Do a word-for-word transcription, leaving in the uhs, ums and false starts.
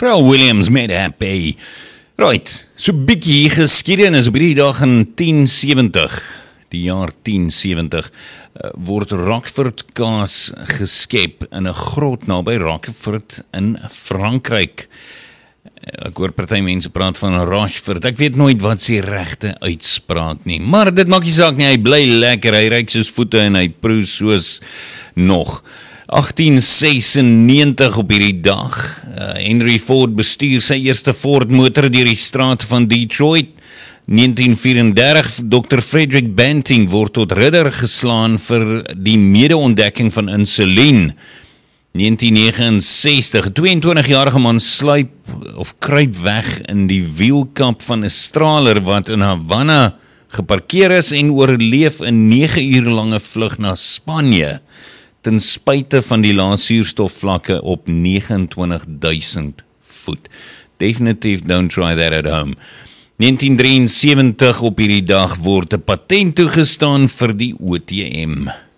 Pharrell Williams met Happy. Right, so bietjie geskiedenis op hierdie dag in tien sewentig, die jaar tien sewentig, uh, word Roquefort kaas geskep in 'n grot naby Roquefort in Frankryk. Ek hoor party mense praat van Rochefort, ek weet nooit wat sy regte uitspraak nie, maar dit maak nie saak nie, hy bly lekker, hy ryk soos voete en hy proe soos nog. agtien sesennegentig op hierdie dag, uh, Henry Ford bestuur sy eerste Ford motor deur die straat van Detroit. negentien vierendertig, dokter Frederick Banting word tot ridder geslaan vir die mede-ontdekking van insulien. negentien negenensestig, 'n tweeëntwintigjarige man sluip of kruip weg in die wielkap van 'n straler wat in Havana geparkeer is en oorleef 'n nege uur lange vlug na Spanje, ten spyte van die lae suurstofvlakke op vyf nege duisend voet. Definitief don't try that at home. negentien drieënsewentig op hierdie dag word 'n patent toegestaan vir die O T M.